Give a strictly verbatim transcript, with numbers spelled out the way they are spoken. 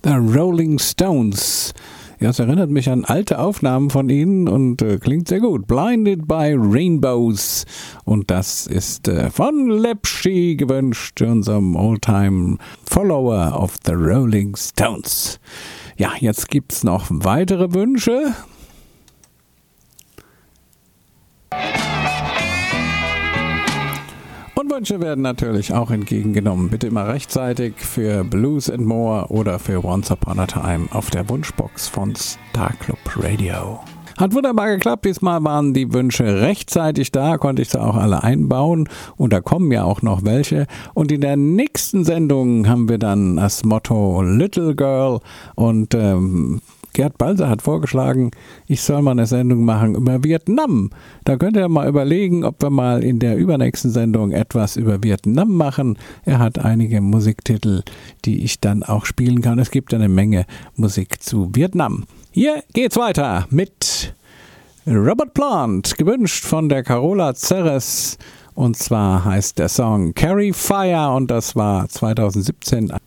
The Rolling Stones. Ja, es erinnert mich an alte Aufnahmen von ihnen und äh, klingt sehr gut. Blinded by Rainbows. Und das ist äh, von Lepschi gewünscht, unserem Oldtime Follower of the Rolling Stones. Ja, jetzt gibt's noch weitere Wünsche. Und Wünsche werden natürlich auch entgegengenommen. Bitte immer rechtzeitig für Blues and More oder für Once Upon a Time auf der Wunschbox von Star Club Radio. Hat wunderbar geklappt. Diesmal waren die Wünsche rechtzeitig da, konnte ich sie auch alle einbauen. Und da kommen ja auch noch welche. Und in der nächsten Sendung haben wir dann das Motto Little Girl. Und ähm, Gerd Balser hat vorgeschlagen, ich soll mal eine Sendung machen über Vietnam. Da könnt ihr mal überlegen, ob wir mal in der übernächsten Sendung etwas über Vietnam machen. Er hat einige Musiktitel, die ich dann auch spielen kann. Es gibt eine Menge Musik zu Vietnam. Hier geht's weiter mit Robert Plant, gewünscht von der Carola Ceres. Und zwar heißt der Song Carry Fire und das war zwanzig siebzehn